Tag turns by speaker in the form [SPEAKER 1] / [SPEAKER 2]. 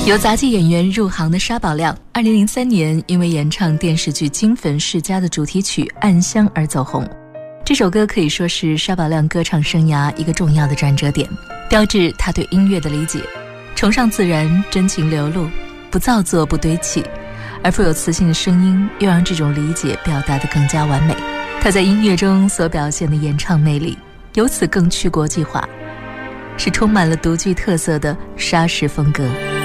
[SPEAKER 1] 由杂技演员入行的沙宝亮，2003年因为演唱电视剧《金粉世家》的主题曲《暗香》而走红。这首歌可以说是沙宝亮歌唱生涯一个重要的转折点，标志他对音乐的理解，崇尚自然，真情流露，不造作不堆砌，而富有磁性的声音又让这种理解表达得更加完美。他在音乐中所表现的演唱魅力由此更趋国际化，是充满了独具特色的沙式风格。